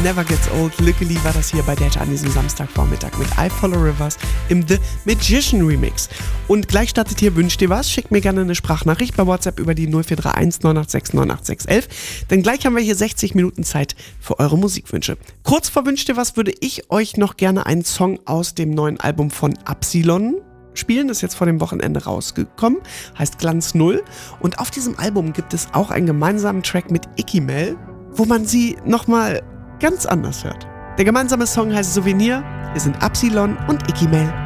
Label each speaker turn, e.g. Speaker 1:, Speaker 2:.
Speaker 1: Never Gets Old. Lückeli war das hier bei Data an diesem Samstagvormittag mit I Follow Rivers im The Magician Remix. Und gleich startet hier Wünsch dir was. Schickt mir gerne eine Sprachnachricht bei WhatsApp über die 0431 986 98611. Denn gleich haben wir hier 60 Minuten Zeit für eure Musikwünsche. Kurz vor Wünsch dir was würde ich euch noch gerne einen Song aus dem neuen Album von Absilon spielen, ist jetzt vor dem Wochenende rausgekommen, heißt Glanz Null. Und auf diesem Album gibt es auch einen gemeinsamen Track mit Ikimel, wo man sie nochmal ganz anders hört. Der gemeinsame Song heißt Souvenir. Wir sind Absilon und Ikimel.